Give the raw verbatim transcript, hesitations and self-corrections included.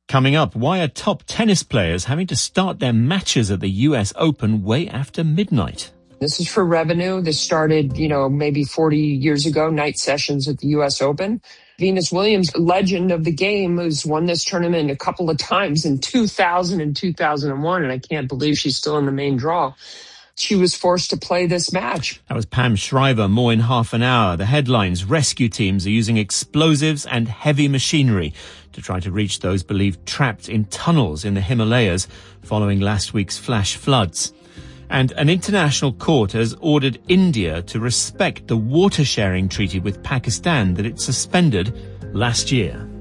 Coming up, why are top tennis players having to start their matches at the U S Open way after midnight? This is for revenue. This started, you know, maybe forty years ago, night sessions at the U S Open. Venus Williams, legend of the game, has won this tournament a couple of times in two thousand and two thousand one, and I can't believe she's still in the main draw. She was forced to play this match. That was Pam Shriver. More in half an hour. The headlines: rescue teams are using explosives and heavy machinery to try to reach those believed trapped in tunnels in the Himalayas following last week's flash floods. And an international court has ordered India to respect the water-sharing treaty with Pakistan that it suspended last year.